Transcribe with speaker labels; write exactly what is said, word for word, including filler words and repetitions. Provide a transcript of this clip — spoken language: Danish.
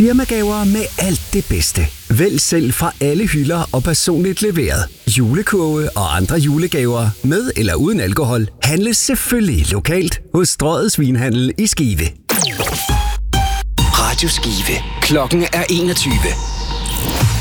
Speaker 1: Firmagaver med alt det bedste. Vælg selv fra alle hylder og personligt leveret. Julekurve og andre julegaver med eller uden alkohol handles selvfølgelig lokalt hos Strøget Svinhandel i Skive.
Speaker 2: Radio Skive. Klokken er enogtyve.